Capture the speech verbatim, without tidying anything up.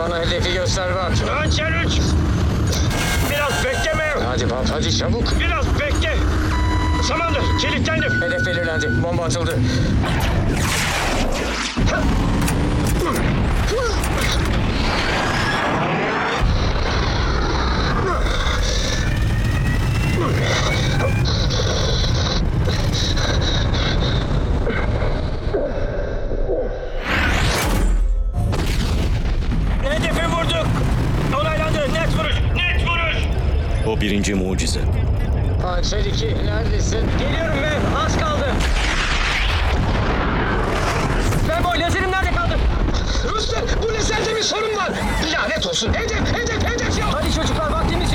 Bana hedefi göster bak. Hançer üç. Biraz bekleme. Hadi bak, hadi çabuk. Biraz bekle. Tamamdır, kilitlendim. Hedef belirlendi. Bomba atıldı. Hedefi vurduk. Onaylandı. Net vuruş. Net vuruş. O birinci mucize. Hançer iki, neredesin? Geliyorum ben. Az kaldı. Ferboy, lazerim nerede kaldı? Rüstem, bu lazerde bir sorun var. Lanet olsun. Hedef, hedef, hedef ya. Hadi çocuklar, vaktimiz yok.